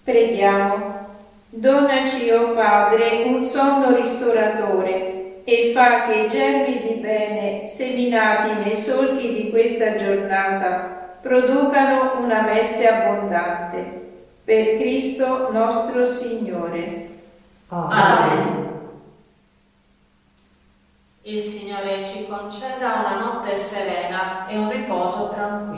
Preghiamo. Donaci, o Padre, un sonno ristoratore e fa che i germi di bene seminati nei solchi di questa giornata producano una messe abbondante. Per Cristo nostro Signore. Amen. Il Signore ci conceda una notte serena e un riposo tranquillo.